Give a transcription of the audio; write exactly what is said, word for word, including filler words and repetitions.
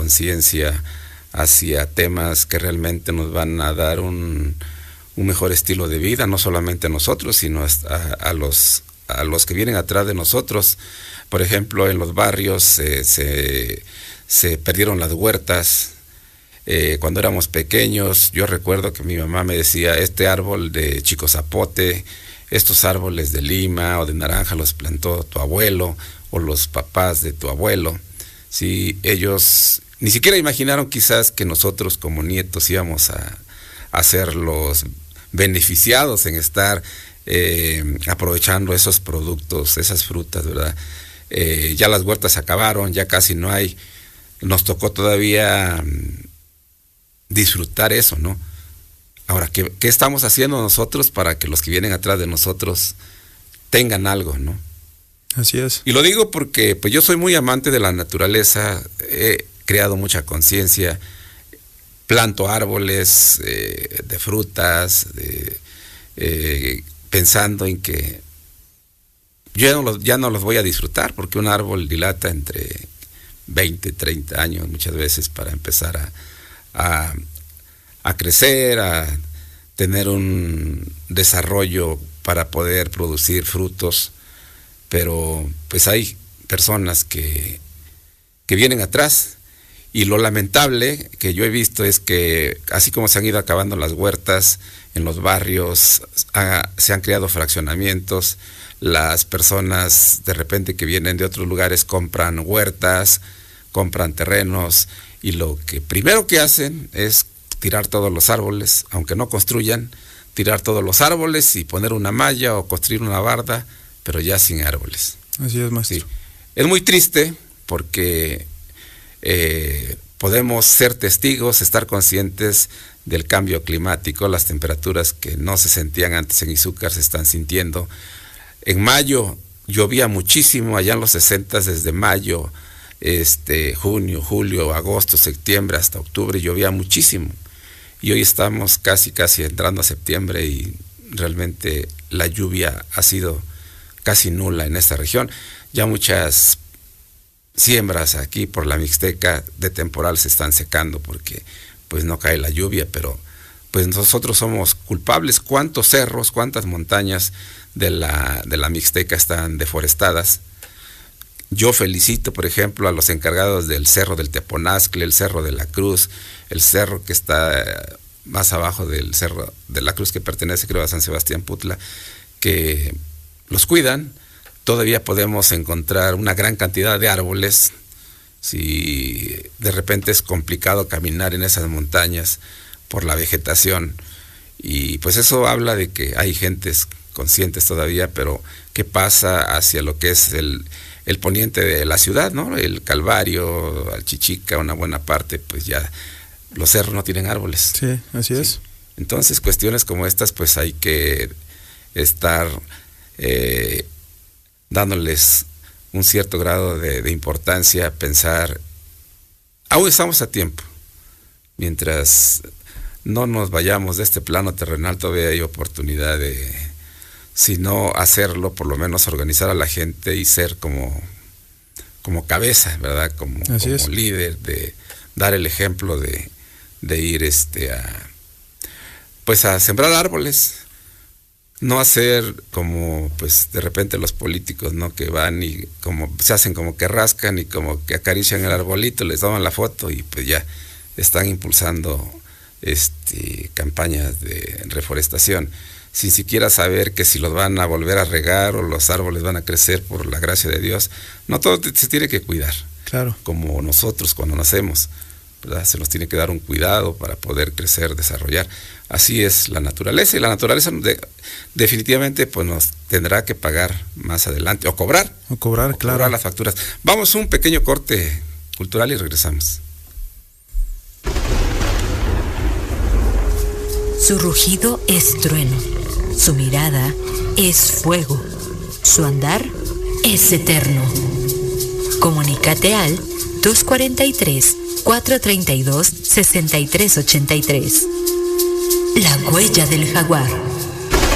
conciencia hacia temas que realmente nos van a dar un, un mejor estilo de vida, no solamente a nosotros, sino a, a, los, a los que vienen atrás de nosotros. Por ejemplo, en los barrios eh, se, se perdieron las huertas. Eh, cuando éramos pequeños, yo recuerdo que mi mamá me decía, este árbol de chico zapote, estos árboles de lima o de naranja los plantó tu abuelo o los papás de tu abuelo. Sí, ellos ni siquiera imaginaron quizás que nosotros como nietos íbamos a, a ser los beneficiados en estar eh, aprovechando esos productos, esas frutas, ¿verdad? Eh, ya las huertas acabaron, ya casi no hay. Nos tocó todavía um, disfrutar eso, ¿no? Ahora, ¿qué, ¿qué estamos haciendo nosotros para que los que vienen atrás de nosotros tengan algo, ¿no? Así es. Y lo digo porque pues yo soy muy amante de la naturaleza, he creado mucha conciencia, planto árboles eh, de frutas, de, eh, pensando en que yo ya no, los, ya no los voy a disfrutar, porque un árbol dilata entre veinte, treinta años muchas veces para empezar a, a, a crecer, a tener un desarrollo para poder producir frutos. Pero pues hay personas que, que vienen atrás, y lo lamentable que yo he visto es que así como se han ido acabando las huertas en los barrios, ha, se han creado fraccionamientos, las personas de repente que vienen de otros lugares compran huertas, compran terrenos, y lo que primero que hacen es tirar todos los árboles, aunque no construyan, tirar todos los árboles y poner una malla o construir una barda, pero ya sin árboles. Así es, maestro. Sí. Es muy triste porque eh, podemos ser testigos, estar conscientes del cambio climático, las temperaturas que no se sentían antes en Izúcar se están sintiendo. En mayo llovía muchísimo, allá en los sesentas, desde mayo, este, junio, julio, agosto, septiembre hasta octubre llovía muchísimo. Y hoy estamos casi, casi entrando a septiembre y realmente la lluvia ha sido casi nula en esta región. Ya muchas siembras aquí por la Mixteca de temporal se están secando porque pues no cae la lluvia, pero pues nosotros somos culpables. ¿Cuántos cerros, cuántas montañas de la, de la Mixteca están deforestadas? Yo felicito, por ejemplo, a los encargados del Cerro del Teponazcle, el Cerro de la Cruz, el cerro que está más abajo del Cerro de la Cruz, que pertenece creo a San Sebastián Putla, que los cuidan. Todavía podemos encontrar una gran cantidad de árboles. Si de repente es complicado caminar en esas montañas por la vegetación, y pues eso habla de que hay gentes conscientes todavía, pero ¿qué pasa hacia lo que es el, el poniente de la ciudad, ¿no? El Calvario, Alchichica, una buena parte, pues ya los cerros no tienen árboles. Sí, así es. Sí. Entonces cuestiones como estas pues hay que estar eh, dándoles un cierto grado de, de importancia, pensar, aún estamos a tiempo, mientras no nos vayamos de este plano terrenal todavía hay oportunidad de, si no hacerlo, por lo menos organizar a la gente y ser como, como cabeza, ¿verdad? Como, como líder, de dar el ejemplo de, de ir este a pues a sembrar árboles. No hacer como pues de repente los políticos, ¿no? Que van y como se hacen como que rascan y como que acarician el arbolito, les toman la foto y pues ya están impulsando este campañas de reforestación sin siquiera saber que si los van a volver a regar o los árboles van a crecer por la gracia de Dios. No, todo se tiene que cuidar. Claro. Como nosotros cuando nacemos, ¿verdad? Se nos tiene que dar un cuidado para poder crecer, desarrollar. Así es la naturaleza, y la naturaleza de, definitivamente pues nos tendrá que pagar más adelante, o cobrar. O cobrar, o claro. Cobrar las facturas. Vamos a un pequeño corte cultural y regresamos. Su rugido es trueno, su mirada es fuego, su andar es eterno. Comunícate al dos cuarenta y tres, cuatrocientos treinta y dos, sesenta y tres ochenta y tres. La huella del jaguar.